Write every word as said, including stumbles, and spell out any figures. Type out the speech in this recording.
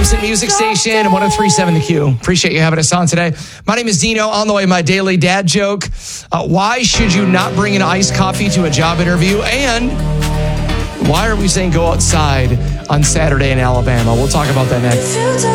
Sampson Music Station and one oh three point seven The Q. Appreciate you having us on today. My name is Dino. On the way, my daily dad joke. Uh, why should you not bring an iced coffee to a job interview? And why are we saying go outside on Saturday in Alabama? We'll talk about that next.